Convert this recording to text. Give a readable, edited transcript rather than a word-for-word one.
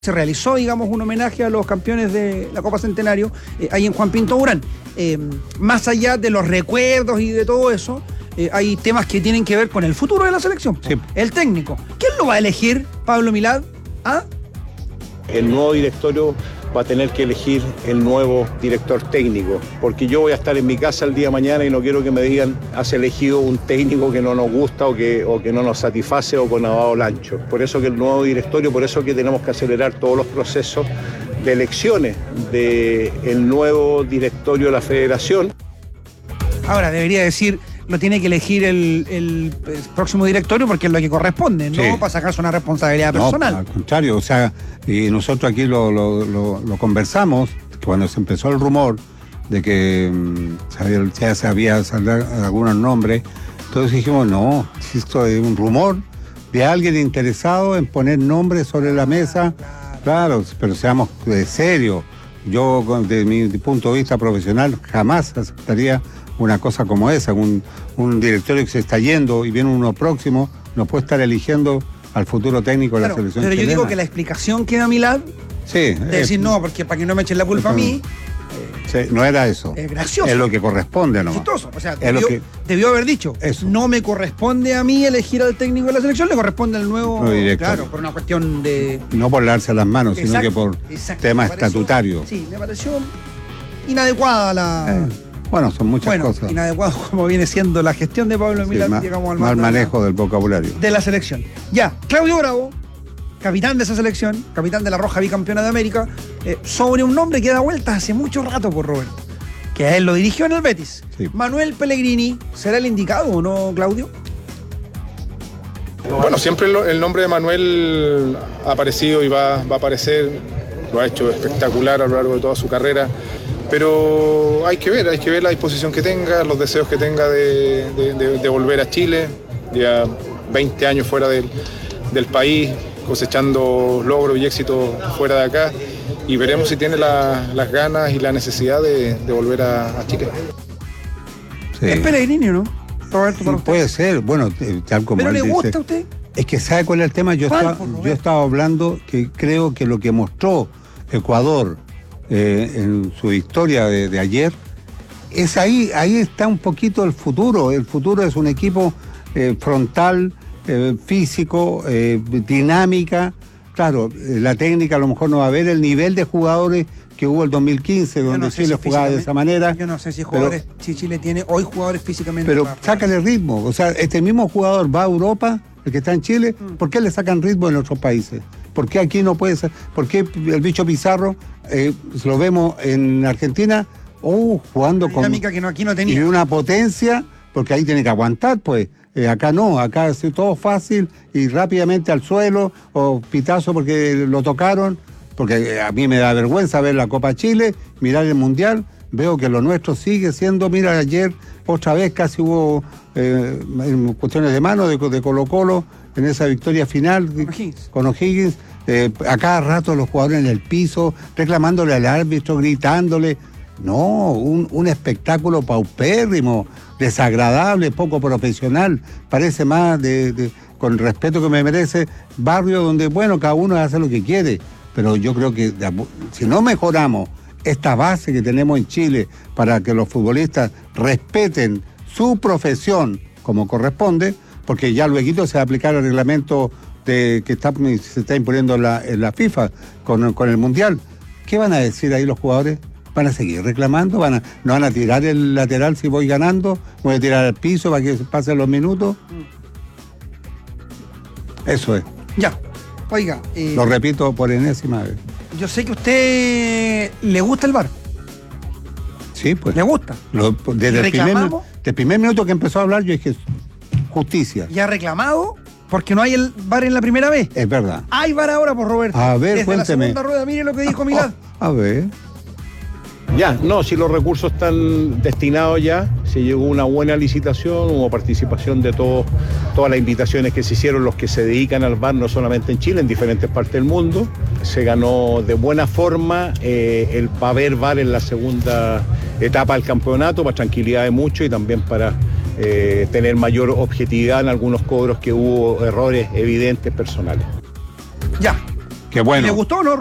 Se realizó, digamos, un homenaje a los campeones de la Copa Centenario ahí en Juan Pinto Durán. Más allá de los recuerdos y de todo eso, hay temas que tienen que ver con el futuro de la selección. Sí. El técnico. ¿Quién lo va a elegir, Pablo Milad? ¿Ah? El nuevo directorio va a tener que elegir el nuevo director técnico, porque yo voy a estar en mi casa el día de mañana y no quiero que me digan has elegido un técnico que no nos gusta o que no nos satisface o con lavado el ancho. Por eso que el nuevo directorio, por eso que tenemos que acelerar todos los procesos de elecciones del nuevo directorio de la federación. Ahora, debería decir, lo tiene que elegir el próximo directorio porque es lo que corresponde, no para sacarse una responsabilidad personal. No, al contrario, o sea, y nosotros aquí lo conversamos cuando se empezó el rumor de que ya se había salido algunos nombres, entonces dijimos, no, esto es un rumor de alguien interesado en poner nombres sobre la mesa, claro, pero seamos serios. Yo, desde mi punto de vista profesional, jamás aceptaría una cosa como esa, un directorio que se está yendo y viene uno próximo, no puede estar eligiendo al futuro técnico de la selección pero chilena. Yo digo que la explicación que da Milad, de decir no, porque para que no me echen la culpa a mí, no era eso. Es gracioso. Es lo que corresponde, ¿no? Chistoso. O sea, debió haber dicho, eso. No me corresponde a mí elegir al técnico de la selección, le corresponde al nuevo director. Claro, por una cuestión de... No por darse las manos, sino que por temas estatutarios. Sí, me pareció inadecuada la... Bueno, son muchas cosas. Inadecuado como viene siendo la gestión de Pablo Milad, llegamos al mal manejo del vocabulario. De la selección. Ya, Claudio Bravo, capitán de esa selección, capitán de la Roja bicampeona de América, sobre un nombre que da vueltas hace mucho rato por Roberto, que a él lo dirigió en el Betis. Sí. Manuel Pellegrini, ¿será el indicado o no, Claudio? Bueno, siempre el nombre de Manuel ha aparecido y va a aparecer, lo ha hecho espectacular a lo largo de toda su carrera. Pero hay que ver la disposición que tenga, los deseos que tenga de volver a Chile, ya 20 años fuera del país, cosechando logros y éxitos fuera de acá, y veremos si tiene las ganas y la necesidad de volver a Chile. Sí. Es Pellegrini, ¿no? Roberto, para puede ser, bueno, tal como ¿pero él le gusta dice, a usted? Es que ¿sabe cuál es el tema? Yo estaba hablando que creo que lo que mostró Ecuador en su historia de ayer, es ahí está un poquito el futuro. El futuro es un equipo frontal, físico, dinámica. Claro, la técnica a lo mejor no va a haber el nivel de jugadores que hubo el 2015, donde Chile jugaba de esa manera. Yo no sé si Chile tiene hoy jugadores físicamente. Pero sácale ritmo. O sea, este mismo jugador va a Europa, el que está en Chile, ¿por qué le sacan ritmo en otros países? ¿Por qué aquí no puede ser? ¿Por qué el bicho Pizarro lo vemos en Argentina jugando con dinámica que aquí no tenía? Y una potencia, porque ahí tiene que aguantar, pues. Acá no, acá es todo fácil y rápidamente al suelo o pitazo porque lo tocaron, porque a mí me da vergüenza ver la Copa Chile, mirar el Mundial, veo que lo nuestro sigue siendo, mira, ayer otra vez casi hubo cuestiones de mano de Colo-Colo en esa victoria final con O'Higgins, a cada rato los jugadores en el piso, reclamándole al árbitro, gritándole. No, un espectáculo paupérrimo, desagradable, poco profesional, parece más con el respeto que me merece, barrio donde, bueno, cada uno hace lo que quiere, pero yo creo que si no mejoramos esta base que tenemos en Chile para que los futbolistas respeten su profesión como corresponde, porque ya luego se va a aplicar el reglamento que se está imponiendo en la FIFA con el Mundial. ¿Qué van a decir ahí los jugadores? ¿Van a seguir reclamando? ¿No van a tirar el lateral si voy ganando? ¿Voy a tirar al piso para que pasen los minutos? Eso es. Ya, oiga. Lo repito por enésima vez. Yo sé que a usted le gusta el VAR. Sí, pues. ¿Le gusta? Desde el primer minuto que empezó a hablar, yo dije, justicia. ¿Y ha reclamado? Porque no hay el VAR en la primera vez. Es verdad. Hay VAR ahora, por Roberto. A ver, desde cuénteme. La segunda rueda, mire lo que dijo Milad. A ver. Ya, no, si los recursos están destinados ya, se llegó a una buena licitación, hubo participación de todas las invitaciones que se hicieron, los que se dedican al VAR, no solamente en Chile, en diferentes partes del mundo. Se ganó de buena forma el haber VAR en la segunda etapa del campeonato, para tranquilidad de muchos y también para tener mayor objetividad en algunos cobros que hubo errores evidentes personales. Ya. Qué bueno. ¿Le gustó o no?